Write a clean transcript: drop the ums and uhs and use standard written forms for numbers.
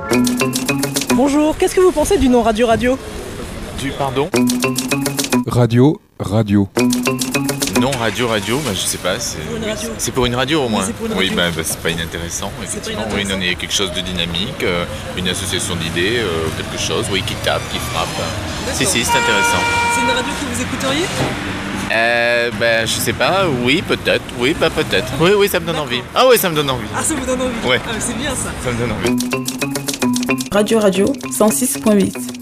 Bonjour, qu'est-ce que vous pensez du nom Radio Radio? Du pardon? Radio. Non, radio, bah, je sais pas, c'est Pour une radio. c'est pour une radio au moins. c'est pour une Oui, radio. bah, c'est pas inintéressant, effectivement. Oui, inintéressant. non, il y a quelque chose de dynamique, une association d'idées, quelque chose, oui, qui tape, qui frappe. Si, c'est intéressant. C'est une radio que vous écouteriez? Ben, je sais pas, oui, peut-être, oui, bah peut-être. Oui, ça me donne envie. Ah oui, ça me donne envie. Ah, ça vous donne envie? Ouais. Ah, mais c'est bien ça. Ça me donne envie. Radio 106.8